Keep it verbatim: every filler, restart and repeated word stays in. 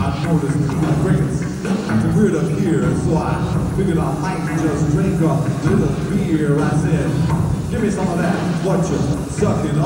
I noticed the crickets. The weird up here, so I figured I might just drink a little beer. I said, give me some of that, what you sucking on.